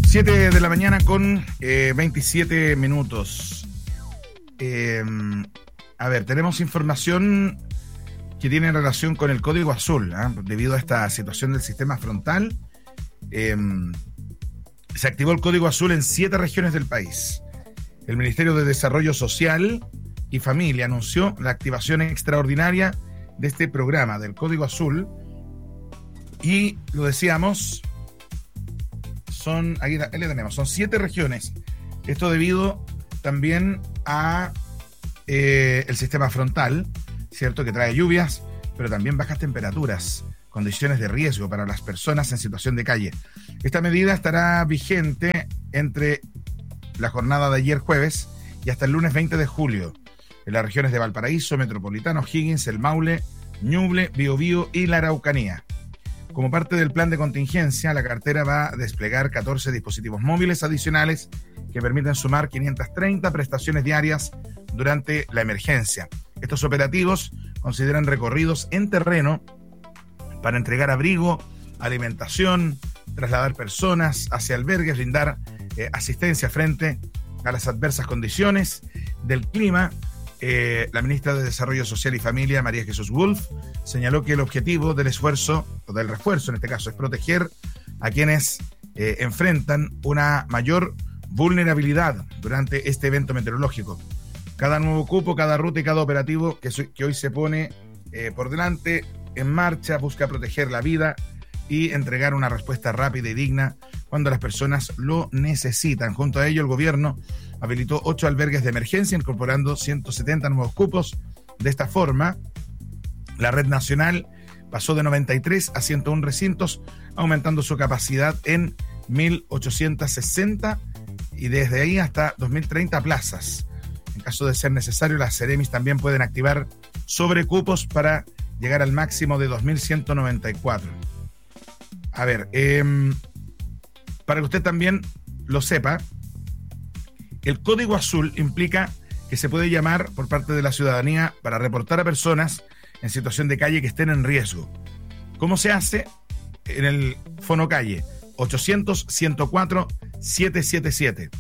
7 de la mañana con 27 minutos. A ver, tenemos información que tiene relación con el Código Azul, debido a esta situación del sistema frontal. Se activó el Código Azul en 7 regiones del país. El Ministerio de Desarrollo Social y Familia anunció la activación extraordinaria de este programa del Código Azul. Y lo decíamos, ahí le tenemos, son 7 regiones. Esto debido también a el sistema frontal, ¿cierto? Que trae lluvias, pero también bajas temperaturas, condiciones de riesgo para las personas en situación de calle. Esta medida estará vigente entre la jornada de ayer jueves y hasta el lunes 20 de julio en las regiones de Valparaíso, Metropolitano, Higgins, El Maule, Ñuble, Biobío y la Araucanía. Como parte del plan de contingencia, la cartera va a desplegar 14 dispositivos móviles adicionales que permiten sumar 530 prestaciones diarias durante la emergencia. Estos operativos consideran recorridos en terreno para entregar abrigo, alimentación, trasladar personas hacia albergues, brindar asistencia frente a las adversas condiciones del clima. La ministra de Desarrollo Social y Familia, María Jesús Wolf, señaló que el objetivo del esfuerzo, o del refuerzo en este caso, es proteger a quienes enfrentan una mayor vulnerabilidad durante este evento meteorológico. Cada nuevo cupo, cada ruta y cada operativo que hoy se pone por delante en marcha busca proteger la vida y entregar una respuesta rápida y digna cuando las personas lo necesitan. Junto a ello, el gobierno habilitó 8 albergues de emergencia, incorporando 170 nuevos cupos. De esta forma, la red nacional pasó de 93 a 101 recintos, aumentando su capacidad en 1.860 y desde ahí hasta 2.030 plazas. En caso de ser necesario, las Ceremis también pueden activar sobrecupos para llegar al máximo de 2.194. A ver, para que usted también lo sepa, el Código Azul implica que se puede llamar por parte de la ciudadanía para reportar a personas en situación de calle que estén en riesgo. ¿Cómo se hace? En el Fonocalle, 800-104-777.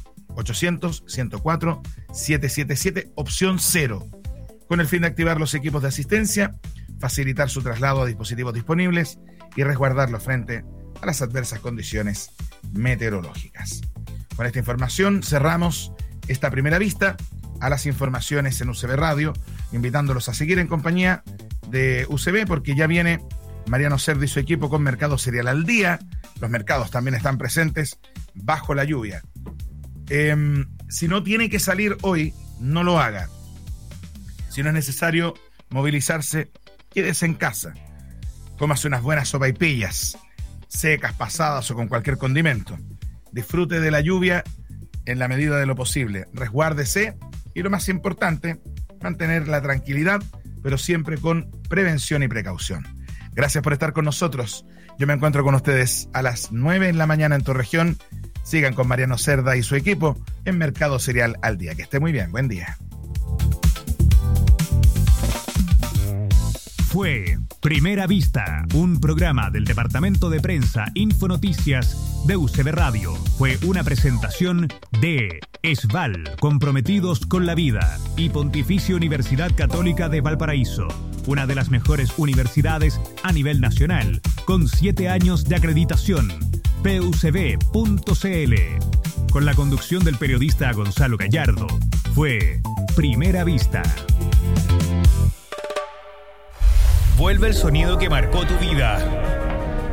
800-104-777, opción 0, con el fin de activar los equipos de asistencia, facilitar su traslado a dispositivos disponibles y resguardarlo frente a las adversas condiciones meteorológicas. Con esta información cerramos esta primera vista a las informaciones en UCB Radio, invitándolos a seguir en compañía de UCB porque ya viene Mariano Cerda y su equipo con Mercado Cereal al Día. Los mercados también están presentes bajo la lluvia. Si no tiene que salir hoy, no lo haga. Si no es necesario movilizarse, quédese en casa. Cómase unas buenas sopaipillas, secas, pasadas o con cualquier condimento. Disfrute de la lluvia en la medida de lo posible. Resguárdese y lo más importante, mantener la tranquilidad, pero siempre con prevención y precaución. Gracias por estar con nosotros. Yo me encuentro con ustedes a las 9 en la mañana en tu región. Sigan con Mariano Cerda y su equipo en Mercado Cereal al Día. Que esté muy bien. Buen día. Fue Primera Vista, un programa del Departamento de Prensa Infonoticias de UCB Radio. Fue una presentación de ESVAL, comprometidos con la vida, y Pontificia Universidad Católica de Valparaíso, una de las mejores universidades a nivel nacional, con 7 años de acreditación. pucb.cl. Con la conducción del periodista Gonzalo Gallardo. Fue Primera Vista. Vuelve el sonido que marcó tu vida.